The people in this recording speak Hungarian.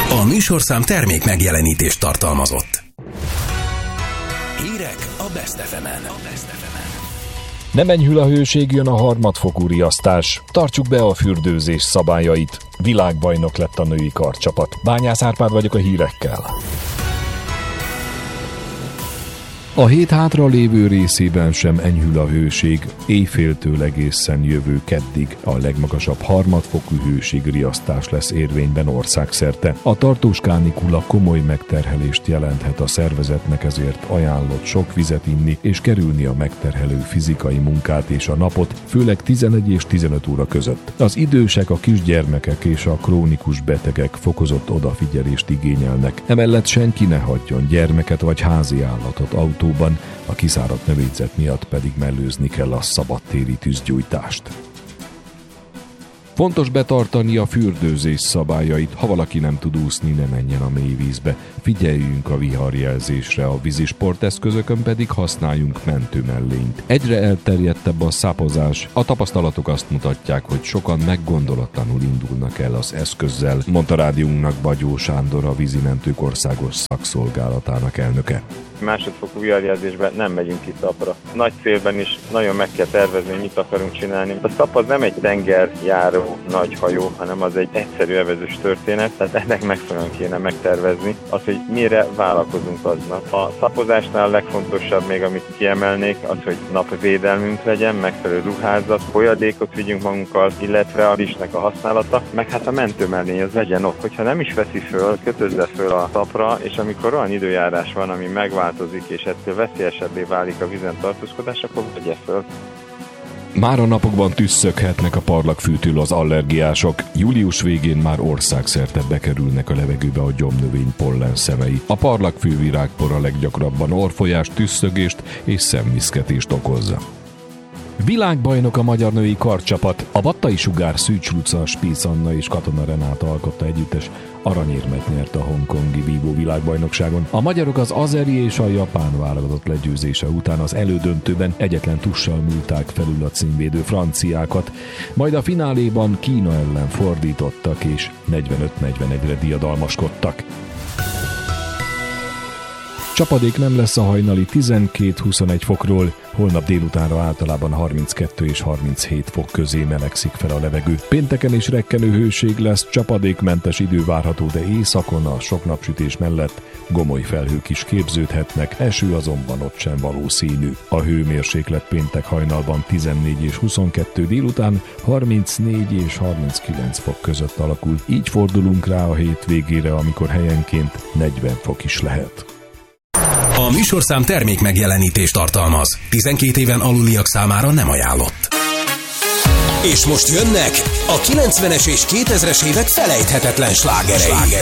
A műsorszám termék megjelenítést tartalmazott. Hírek a Best FM-en. Nem enyhül a hőség, jön a harmadfokú riasztás. Tartsuk be a fürdőzés szabályait. Világbajnok lett a női karcsapat. Bányász Árpád vagyok a hírekkel. A hét hátra lévő részében sem enyhül a hőség, éjféltől egészen jövő keddig a legmagasabb harmadfokú hőségriasztás lesz érvényben országszerte. A tartós kánikula komoly megterhelést jelenthet a szervezetnek, ezért ajánlott sok vizet inni és kerülni a megterhelő fizikai munkát és a napot, főleg 11 és 15 óra között. Az idősek, a kisgyermekek és a krónikus betegek fokozott odafigyelést igényelnek. Emellett senki ne hagyjon gyermeket vagy házi állatot autóban, a kiszáradt növényzet miatt pedig mellőzni kell a szabadtéri tűzgyújtást. Fontos betartani a fürdőzés szabályait, ha valaki nem tud úszni, ne menjen a mély vízbe. Figyeljünk a viharjelzésre, a vízisporteszközökön pedig használjunk mentőmellényt. Egyre elterjedtebb a szapozás, a tapasztalatok azt mutatják, hogy sokan meggondolatlanul indulnak el az eszközzel, mondta rádiónknak Bagyó Sándor, a Vízimentők Országos Szakszolgálatának elnöke. Másodfokú viharjelzésben nem megyünk ki szapra. Nagy célben is nagyon meg kell tervezni, hogy mit akarunk csinálni. A szap az nem egy tengerjáró nagy hajó, hanem az egy egyszerű evezős történet, tehát ennek megfelelően kéne megtervezni az, hogy mire vállalkozunk aznap. A szapozásnál a legfontosabb még, amit kiemelnék, az, hogy napvédelmünk legyen, megfelelő ruházat, folyadékot vigyünk magunkkal, illetve a rizsnek a használata, meg hát a mentőmellény az legyen ott. Hogyha nem is veszi föl, kötözze föl a szapra, és amikor olyan időjárás van, ami megváltozik, és ettől veszélyesebbé válik a vízen tartózkodás, akkor vegye föl. Már a napokban tüsszöghetnek a parlagfűtől az allergiások. Július végén már országszerte bekerülnek a levegőbe a gyomnövény pollen szemei. A parlagfűvirágpor a leggyakrabban orrfolyást, tüsszögést és szemviszketést okozza. Világbajnok a magyar női karcsapat. A Battai Sugár, Szűcs Luca, Spísz Anna és Katona Renáta alkotta együttes aranyérmet nyert a hongkongi vívó világbajnokságon. A magyarok az azeri és a japán válogatott legyőzése után az elődöntőben egyetlen tussal múlták felül a címvédő franciákat, majd a fináléban Kína ellen fordítottak és 45-41-re diadalmaskodtak. Csapadék nem lesz a hajnali 12-21 fokról, holnap délutánra általában 32 és 37 fok közé melegszik fel a levegő. Pénteken is rekkenő hőség lesz, csapadékmentes idő várható, de északon a sok napsütés mellett gomoly felhők is képződhetnek, eső azonban ott sem valószínű. A hőmérséklet péntek hajnalban 14 és 22, délután 34 és 39 fok között alakul. Így fordulunk rá a hétvégére, amikor helyenként 40 fok is lehet. A műsorszám termék megjelenítést tartalmaz. 12 éven aluliak számára nem ajánlott. És most jönnek a 90-es és 2000-es évek felejthetetlen slágerei.